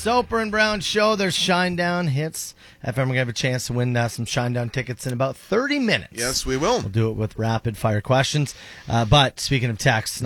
Soper and Brown Show. There's Shinedown hits. FM, we're going to have a chance to win some Shinedown tickets in about 30 minutes. Yes, we will. We'll do it with rapid-fire questions. But speaking of texts,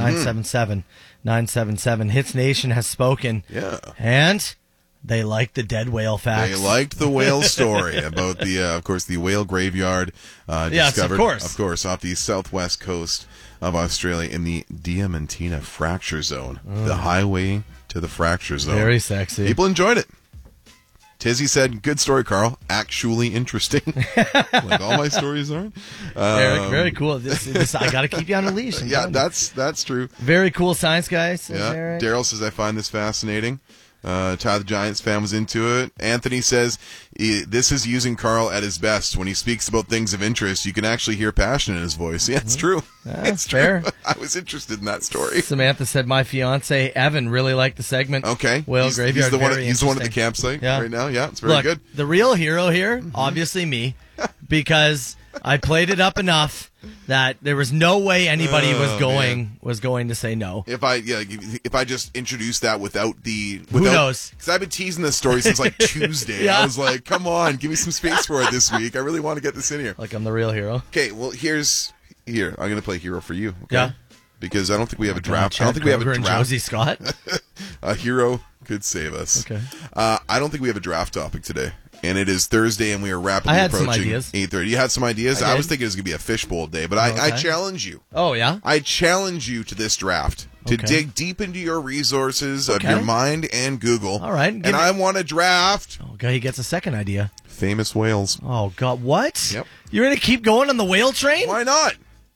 977-977, Hits Nation has spoken. Yeah. And they like the dead whale facts. They liked the whale story about the, of course, the whale graveyard discovered, of course, off the southwest coast of Australia in the Diamantina Fracture Zone, the highway to the Fracture Zone. Very sexy. People enjoyed it. Tizzy said, "Good story, Carl. Actually interesting." Like all my stories are. Eric, very cool. This I got to keep you on a leash. Yeah, that's true. Very cool science, guys. Yeah. Eric. Daryl says, "I find this fascinating." Ty the Giants fan was into it. Anthony says, "This is using Carl at his best. When he speaks about things of interest, you can actually hear passion in his voice." Yeah, it's true. It's fair. true. I was interested in that story. Samantha said, "My fiance Evan really liked the segment." Okay, Whale Graveyard. He's the one at the campsite right now. Yeah, it's very Look, good. The real hero here, obviously me, because I played it up enough that there was no way anybody was going to say no. If I just introduced that without who knows? Because I've been teasing this story since like Tuesday. Yeah. I was like, come on, give me some space for it this week. I really want to get this in here. Like I'm the real hero. Okay, well here. I'm going to play hero for you. Okay? Yeah. Because I don't think we have a draft. Chad I don't think we have a Kroger and draft. Josie Scott. A hero could save us. Okay. I don't think we have a draft topic today. And it is Thursday, and we are rapidly approaching 8:30. You had some ideas? I was thinking it was going to be a fishbowl day, but I challenge you. Oh, yeah? I challenge you to this draft, to dig deep into your resources of your mind and Google. All right. And I want to draft... Oh, God, he gets a second idea. Famous whales. Oh, God, what? Yep. You're going to keep going on the whale train? Why not?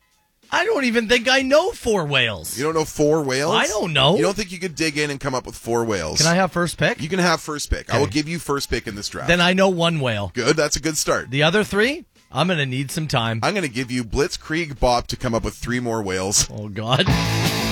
I don't even think I know 4 whales. You don't know 4 whales? I don't know. You don't think you could dig in and come up with 4 whales? Can I have first pick? You can have first pick. Okay. I will give you first pick in this draft. Then I know 1 whale. Good. That's a good start. The other 3, I'm going to need some time. I'm going to give you Blitzkrieg Bop to come up with 3 more whales. Oh, God.